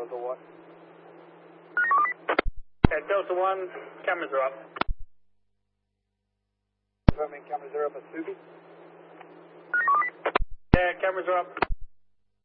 Delta 1. Okay, Delta 1, cameras are up. Confirming cameras are up at Subi. Yeah, cameras are up.